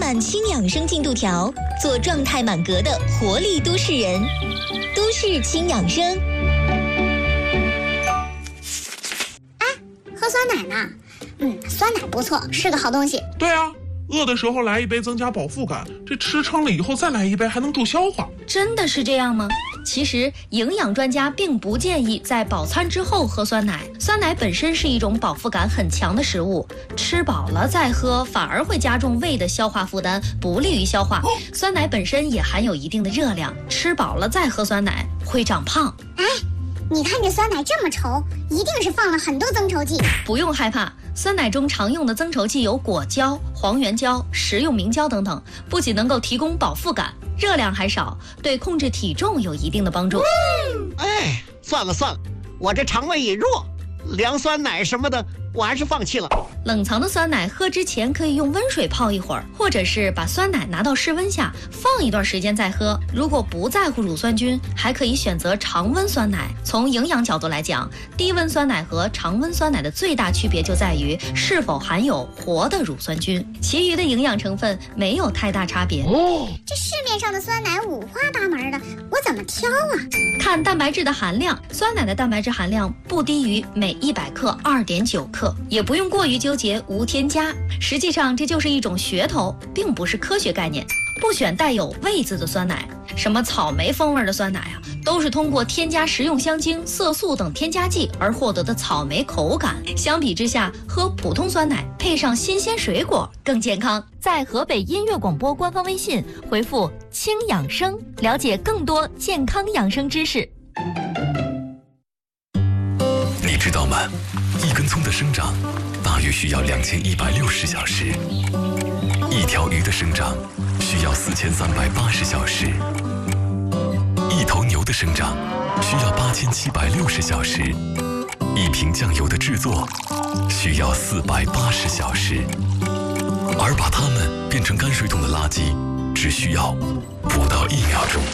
满清养生进度条，做状态满格的活力都市人。都市轻养生。 哎，喝酸奶呢？酸奶不错，是个好东西。 对啊，饿的时候来一杯增加饱腹感，这吃撑了以后再来一杯还能助消化。 真的是这样吗？其实营养专家并不建议在饱餐之后喝酸奶。酸奶本身是一种饱腹感很强的食物，吃饱了再喝反而会加重胃的消化负担，不利于消化。酸奶本身也含有一定的热量，吃饱了再喝酸奶会长胖。 哎，你看这酸奶这么稠，一定是放了很多增稠剂。 不用害怕，酸奶中常用的增稠剂有果胶、黄原胶、食用明胶等等，不仅能够提供饱腹感，热量还少，对控制体重有一定的帮助。 哎，算了，我这肠胃也弱，凉酸奶什么的我还是放弃了。 冷藏的酸奶喝之前可以用温水泡一会儿，或者是把酸奶拿到室温下放一段时间再喝。如果不在乎乳酸菌，还可以选择常温酸奶。从营养角度来讲，低温酸奶和常温酸奶的最大区别就在于是否含有活的乳酸菌，其余的营养成分没有太大差别。 这市面上的酸奶五花八门的，我怎么挑啊？ 看蛋白质的含量，酸奶的蛋白质含量不低于每100克2.9克，也不用过于纠结无添加。实际上这就是一种噱头，并不是科学概念。不选带有味字的酸奶，什么草莓风味的酸奶啊，都是通过添加食用香精、色素等添加剂而获得的草莓口感。相比之下，喝普通酸奶配上新鲜水果更健康。在河北音乐广播官方微信回复轻养生，了解更多健康养生知识。 你知道吗？一根葱的生长大约需要2160小时，一条鱼的生长需要4380小时，一头牛的生长需要8760小时，一瓶酱油的制作需要480小时，而把它们变成泔水桶的垃圾只需要不到1秒钟。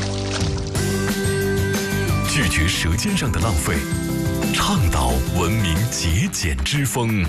拒绝舌尖上的浪费，倡导文明节俭之风。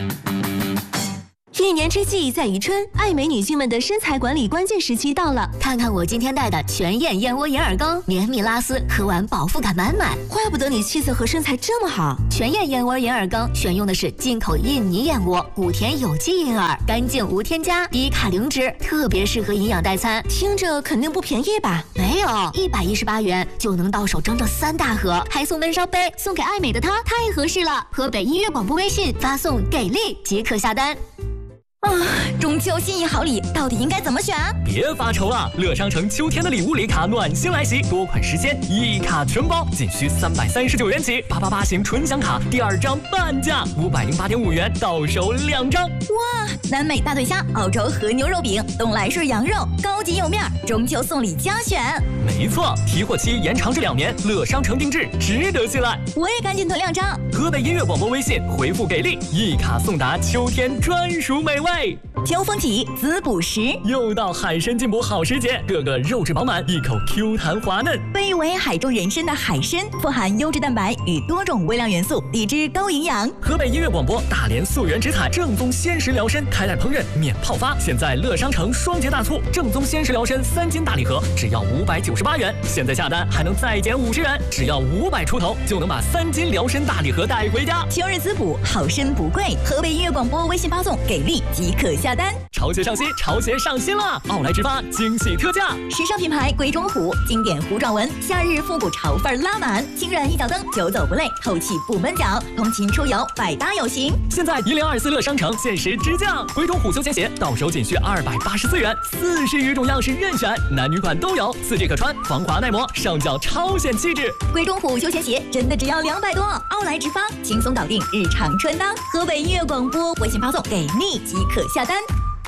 一年之计在于春，爱美女性们的身材管理关键时期到了。 看看我今天带的全燕燕窝银耳羹，绵密拉丝，喝完饱腹感满满。 怪不得你气色和身材这么好。 全燕燕窝银耳羹选用的是进口印尼燕窝，谷田有机银耳，干净无添加，低卡零脂，特别适合营养代餐。 听着肯定不便宜吧？ 没有，118元就能到手整整3大盒，还送温烧杯，送给爱美的她，太合适了。河北音乐广播微信发送给力即可下单。 中秋心意好礼到底应该怎么选？ 别发愁了，乐商城秋天的礼物礼卡暖心来袭，多款实现，一卡全包，仅需339元起。888型纯享卡第2张半价，508.5元到手2张。 哇，南美大对虾、澳洲和牛肉饼、东来顺羊肉，高级有面，中秋送礼佳选。 没错，提货期延长至2年，乐商城定制，值得信赖。 我也赶紧囤2张。 河北音乐广播微信回复给力，一卡送达秋天专属美味。 秋风起，滋补时， 又到海参进补好时节，个个肉质饱满，一口 Q 弹滑嫩。 被誉为海中人参的海参，富含优质蛋白与多种微量元素，理智高营养。 河北音乐广播大连溯源直采正宗鲜食疗参，开袋烹饪免泡发。现在乐商城双节大促，正宗鲜食疗参3斤大礼盒只要598元，现在下单还能再减50元，只要500出头就能把3斤疗参大礼盒带回家。 秋日滋补，好参不贵。河北音乐广播微信发送给力即可下单。 潮鞋上新，潮鞋上新了！奥莱直发惊喜特价， 时尚品牌贵中虎，经典弧状纹，夏日复古潮范拉满，轻软一脚蹬，久走不累，透气不闷脚，通勤出游百搭有型。 现在1024乐商城限时直降，贵中虎休闲鞋到手仅需284元，40余种样式任选，男女款都有，4G 可穿，防滑耐磨，上脚超显气质。 贵中虎休闲鞋真的只要200多，奥莱直发轻松搞定日常穿搭。河北音乐广播微信发送给力即可下单。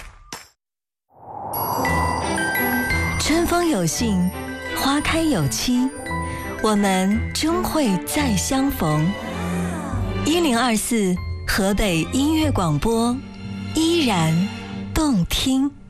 春风有信，花开有期，我们终会再相逢。1024河北音乐广播，依然动听。